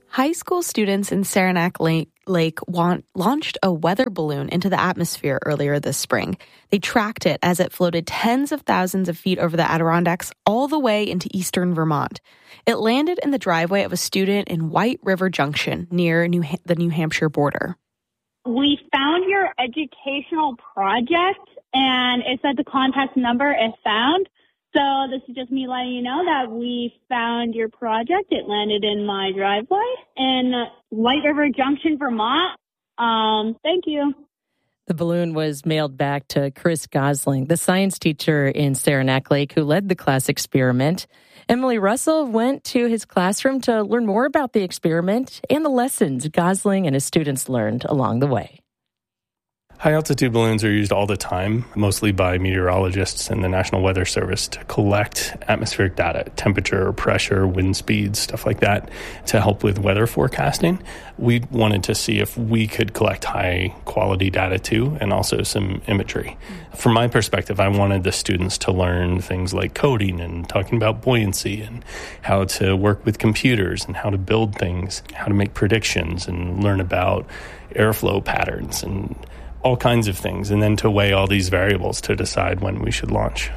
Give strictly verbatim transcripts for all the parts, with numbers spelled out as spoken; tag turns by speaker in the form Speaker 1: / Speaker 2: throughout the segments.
Speaker 1: High school students in Saranac Lake, Lake want, launched a weather balloon into the atmosphere earlier this spring. They tracked it as it floated tens of thousands of feet over the Adirondacks all the way into eastern Vermont. It landed in the driveway of a student in White River Junction near New ha- the New Hampshire border.
Speaker 2: We found your educational project, and it said the contact number is found. So this is just me letting you know that we found your project. It landed in my driveway in White River Junction, Vermont. Um, thank you.
Speaker 3: The balloon was mailed back to Chris Gosling, the science teacher in Saranac Lake who led the class experiment. Emily Russell went to his classroom to learn more about the experiment and the lessons Gosling and his students learned along the way.
Speaker 4: High-altitude balloons are used all the time, mostly by meteorologists and the National Weather Service, to collect atmospheric data, temperature, pressure, wind speed, stuff like that, to help with weather forecasting. We wanted to see if we could collect high-quality data too, and also some imagery. From my perspective, I wanted the students to learn things like coding and talking about buoyancy and how to work with computers and how to build things, how to make predictions and learn about airflow patterns and all kinds of things, and then to weigh all these variables to decide when we should launch.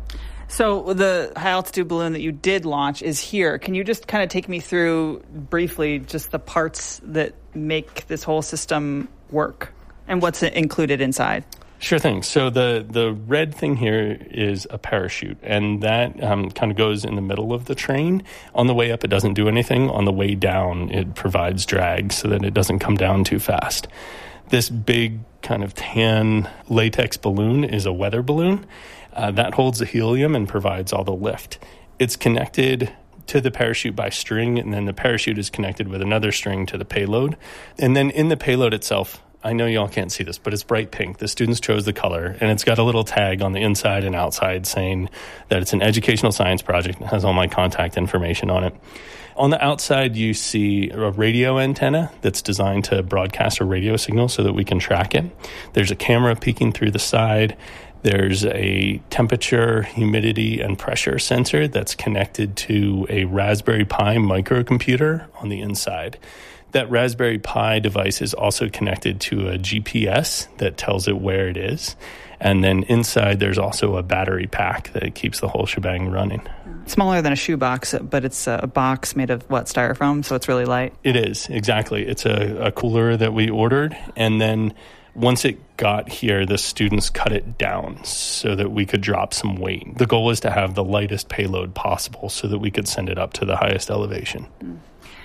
Speaker 5: So the high-altitude balloon that you did launch is here. Can you just kind of take me through briefly just the parts that make this whole system work and what's included inside?
Speaker 4: Sure thing. So the, the red thing here is a parachute, and that um, kind of goes in the middle of the train. On the way up, it doesn't do anything. On the way down, it provides drag so that it doesn't come down too fast. This big kind of tan latex balloon is a weather balloon. Uh, that holds the helium and provides all the lift. It's connected to the parachute by string, and then the parachute is connected with another string to the payload. And then in the payload itself, I know y'all can't see this, but it's bright pink. The students chose the color, and it's got a little tag on the inside and outside saying that it's an educational science project and has all my contact information on it. On the outside, you see a radio antenna that's designed to broadcast a radio signal so that we can track it. There's a camera peeking through the side. There's a temperature, humidity, and pressure sensor that's connected to a Raspberry Pi microcomputer on the inside. That Raspberry Pi device is also connected to a G P S that tells it where it is. And then inside, there's also a battery pack that keeps the whole shebang running.
Speaker 5: Smaller than a shoebox, but it's a box made of, what, styrofoam? So it's really light?
Speaker 4: It is, exactly. It's a, a cooler that we ordered. And then once it got here, the students cut it down so that we could drop some weight. The goal was to have the lightest payload possible so that we could send it up to the highest elevation.
Speaker 5: Mm.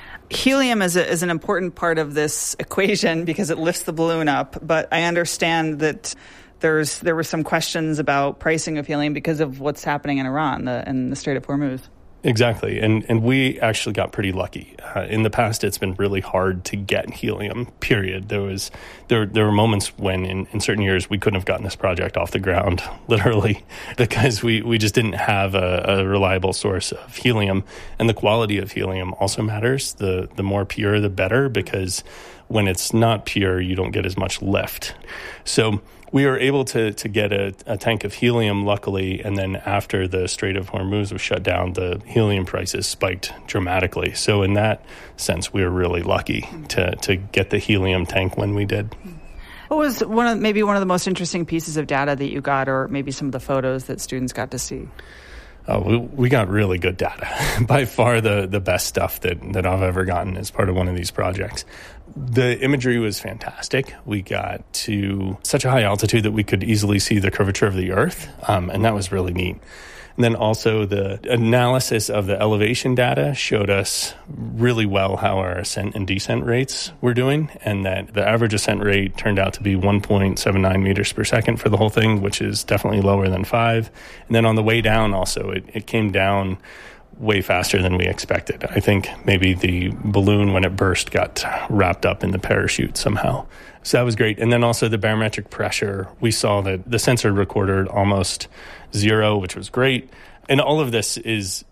Speaker 5: Helium is, a, is an important part of this equation because it lifts the balloon up. But I understand that There's there were some questions about pricing of helium because of what's happening in Iran the, and the Strait of Hormuz.
Speaker 4: Exactly, and and we actually got pretty lucky. Uh, in the past, it's been really hard to get helium. Period. There was there there were moments when in, in certain years we couldn't have gotten this project off the ground, literally, because we, we just didn't have a, a reliable source of helium, and the quality of helium also matters. The the more pure, the better, because when it's not pure, you don't get as much lift. So we were able to to get a, a tank of helium, luckily, and then after the Strait of Hormuz was shut down, the helium prices spiked dramatically. So in that sense, we were really lucky to to get the helium tank when we did.
Speaker 5: What was one of maybe one of the most interesting pieces of data that you got, or maybe some of the photos that students got to see?
Speaker 4: Uh, we, we got really good data. By far the, the best stuff that, that I've ever gotten as part of one of these projects. The imagery was fantastic. We got to such a high altitude that we could easily see the curvature of the Earth, um, and that was really neat. And then also the analysis of the elevation data showed us really well how our ascent and descent rates were doing, and that the average ascent rate turned out to be one point seven nine meters per second for the whole thing, which is definitely lower than five. And then on the way down also, it, it came down way faster than we expected. I think maybe the balloon, when it burst, got wrapped up in the parachute somehow. So that was great. And then also the barometric pressure, we saw that the sensor recorded almost zero, which was great. And all of this is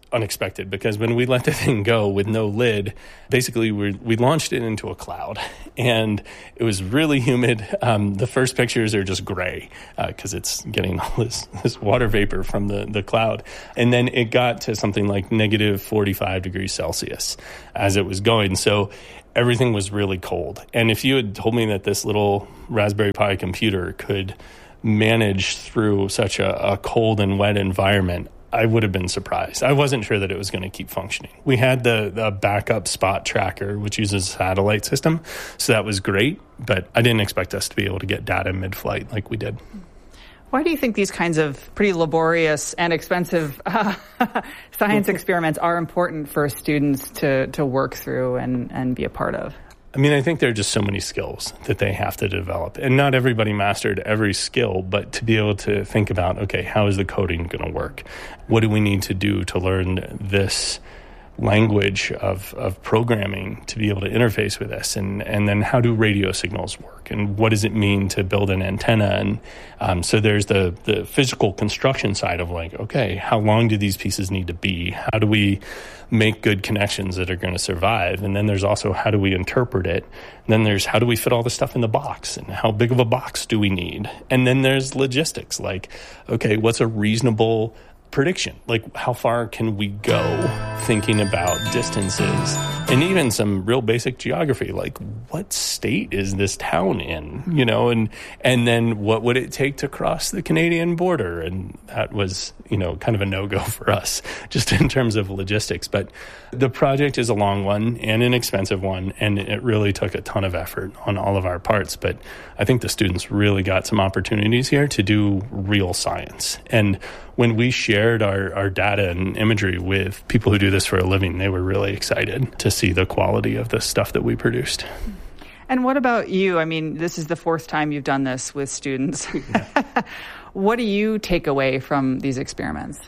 Speaker 4: unexpected because when we let the thing go with no lid, basically we we launched it into a cloud, and it was really humid. Um, the first pictures are just gray because uh, it's getting all this, this water vapor from the, the cloud. And then it got to something like negative forty-five degrees Celsius as it was going. So everything was really cold. And if you had told me that this little Raspberry Pi computer could manage through such a, a cold and wet environment, I would have been surprised. I wasn't sure that it was going to keep functioning. We had the, the backup spot tracker, which uses a satellite system, so that was great, but I didn't expect us to be able to get data mid-flight like we did.
Speaker 5: Why do you think these kinds of pretty laborious and expensive uh, science experiments are important for students to, to work through and, and be a part of?
Speaker 4: I mean, I think there are just so many skills that they have to develop. And not everybody mastered every skill, but to be able to think about, okay, how is the coding going to work? What do we need to do to learn this language of, of programming to be able to interface with this? And, and then how do radio signals work? And what does it mean to build an antenna? And um, so there's the, the physical construction side of like, okay, how long do these pieces need to be? How do we make good connections that are going to survive? And then there's also how do we interpret it? And then there's how do we fit all the stuff in the box? And how big of a box do we need? And then there's logistics, like, okay, what's a reasonable prediction? Like, how far can we go thinking about distances and even some real basic geography, like what state is this town in, you know, and and then what would it take to cross the Canadian border? And that was, you know, kind of a no-go for us just in terms of logistics. But the project is a long one and an expensive one, and it really took a ton of effort on all of our parts. But I think the students really got some opportunities here to do real science. And when we shared our, our data and imagery with people who do this for a living, they were really excited to see the quality of the stuff that we produced.
Speaker 5: And what about you? I mean, this is the fourth time you've done this with students. Yeah. What do you take away from these experiments?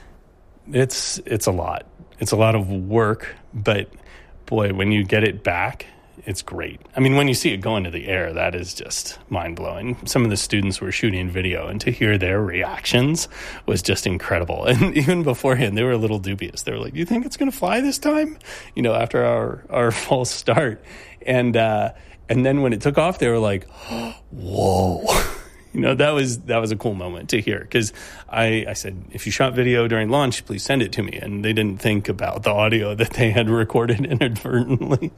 Speaker 4: It's it's a lot. It's a lot of work, but boy, when you get it back, it's great. I mean, when you see it go into the air, that is just mind-blowing. Some of the students were shooting video, and to hear their reactions was just incredible. And even beforehand, they were a little dubious. They were like, "You think it's going to fly this time?" You know, after our, our false start. And uh, and then when it took off, they were like, "Whoa." You know, that was that was a cool moment to hear, because I, I said, if you shot video during launch, please send it to me. And they didn't think about the audio that they had recorded inadvertently.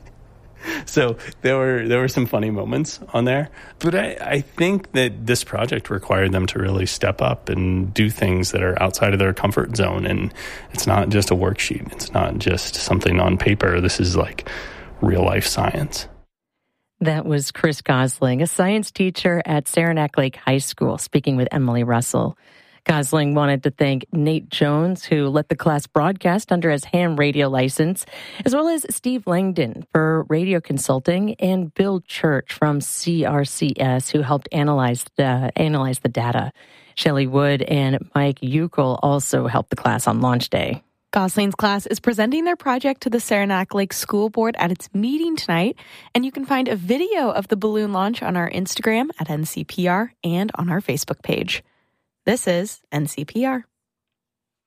Speaker 4: So there were there were some funny moments on there. But I, I think that this project required them to really step up and do things that are outside of their comfort zone. And it's not just a worksheet. It's not just something on paper. This is like real life science.
Speaker 3: That was Chris Gosling, a science teacher at Saranac Lake High School, speaking with Emily Russell. Gosling wanted to thank Nate Jones, who let the class broadcast under his ham radio license, as well as Steve Langdon for radio consulting, and Bill Church from C R C S, who helped analyze the, analyze the data. Shelley Wood and Mike Uckel also helped the class on launch day.
Speaker 1: Gosling's class is presenting their project to the Saranac Lake School Board at its meeting tonight, and you can find a video of the balloon launch on our Instagram at N C P R and on our Facebook page. This is N C P R.